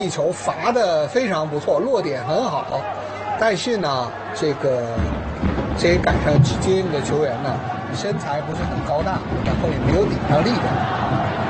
一球罚得非常不错，落点很好，但是呢，这些赶上接应的球员呢，身材不是很高大，然后也没有顶上力量。